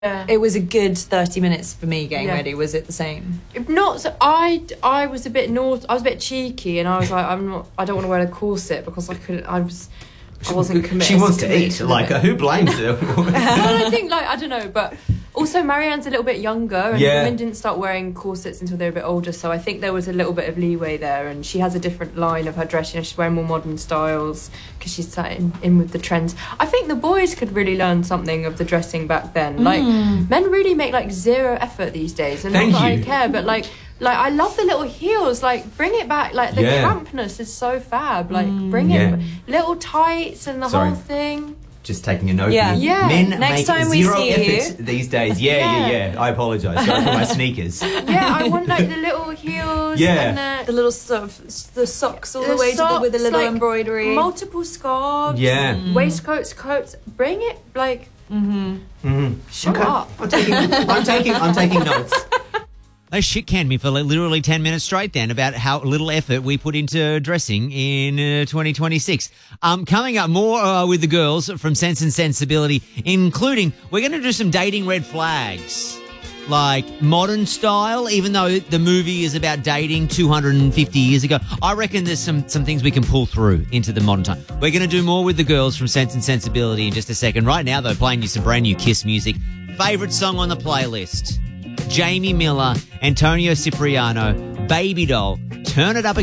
Yeah. It was a good 30 minutes for me getting ready. Was it the same? If not, so I was a bit naughty. I was a bit cheeky, and I was like, I don't want to wear a corset because I wasn't committed. She wants to eat. Like, who blames her? Well, I think, like, I don't know, but also Marianne's a little bit younger, and women didn't start wearing corsets until they were a bit older, so I think there was a little bit of leeway there, and she has a different line of her dress. You know, she's wearing more modern styles because she's sat in with the trends. I think the boys could really learn something of the dressing back then. Like, men really make, like, zero effort these days, and not that I care, but, like, I love the little heels. Like, bring it back. Like, the campness is so fab. Like, bring it. Little tights and the whole thing. Just taking a note. Yeah. Men Next make time we zero see effort these days. Yeah. I apologise. Sorry for my sneakers. Yeah, I want, like, the little heels. Yeah. And The little sort of the socks all the way socks, with the little like, embroidery. multiple scarves. Yeah. Waistcoats, coats. Bring it, like... Show up. I'm taking notes. They shit canned me for literally 10 minutes straight then about how little effort we put into dressing in 2026. Coming up more with the girls from Sense and Sensibility, including we're going to do some dating red flags. Like modern style, even though the movie is about dating 250 years ago. I reckon there's some things we can pull through into the modern time. We're going to do more with the girls from Sense and Sensibility in just a second. Right now, though, playing you some brand new Kiss music. Favourite song on the playlist. Jamie Miller, Antonio Cipriano, Baby Doll, Turn It Up